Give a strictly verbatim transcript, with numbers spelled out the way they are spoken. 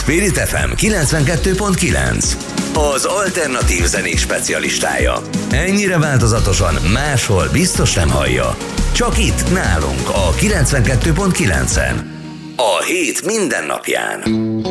Spirit ef em kilencvenkettő pont kilenc, az alternatív zenés specialistája. Ennyire változatosan máshol biztos nem hallja. Csak itt nálunk a kilencvenkettő pont kilencen. A hét minden napján.